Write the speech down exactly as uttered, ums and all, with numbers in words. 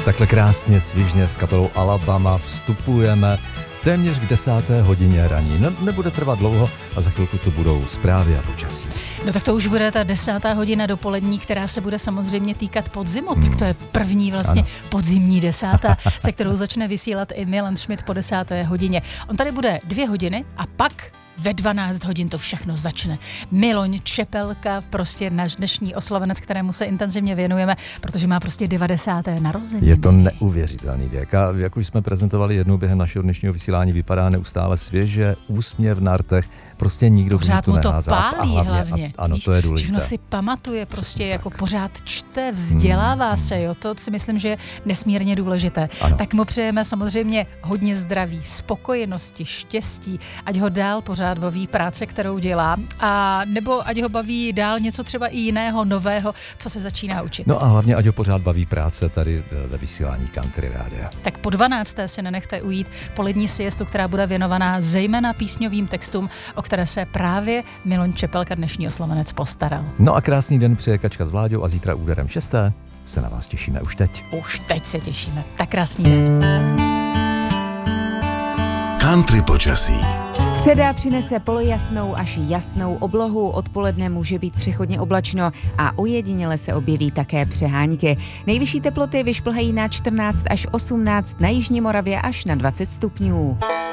Takhle krásně, svižně s kapelou Alabama vstupujeme téměř k desáté hodině raní. Ne, nebude trvat dlouho a za chvilku to budou zprávy a počasí. No tak to už bude ta desátá hodina dopolední, která se bude samozřejmě týkat podzimu. Hmm. Tak to je první vlastně ano. podzimní desátá, se kterou začne vysílat i Milan Schmidt po desáté hodině. On tady bude dvě hodiny a pak ve dvanáct hodin to všechno začne. Miloň Čepelka, prostě náš dnešní oslavenec, kterému se intenzivně věnujeme, protože má prostě devadesáté narozeniny. Je to neuvěřitelný věk. A jak už jsme prezentovali jednou během našeho dnešního vysílání, vypadá neustále svěže, úsměv na rtech, prostě nikdo pořád to mu to neházá. pálí a hlavně. hlavně. A, ano, Víš, to je důležité. Všechno si pamatuje, prostě Přesně jako tak. pořád čte, vzdělává hmm. se, jo. To si myslím, že je nesmírně důležité. Ano. Tak mu přejeme samozřejmě hodně zdraví, spokojenosti, štěstí, ať ho dál pořád baví práce, kterou dělá, a nebo ať ho baví dál něco třeba i jiného, nového, co se začíná učit. No a hlavně ať ho pořád baví práce tady ve vysílání Country Rádia. Tak po dvanácté si nenechte ujít polední siestu, která bude věnovaná zejména písňovým textům, o které se právě Miloň Čepelka, dnešní oslavenec, postaral. No a krásný den přeje Kačka s Vláďou a zítra úderem šesté se na vás těšíme už teď. Už teď se těšíme. Tak krásný den. Country počasí. Středa přinese polojasnou až jasnou oblohu, odpoledne může být přechodně oblačno a ojediněle se objeví také přehánky. Nejvyšší teploty vyšplhají na čtrnáct až osmnáct, na jižní Moravě až na dvacet stupňů.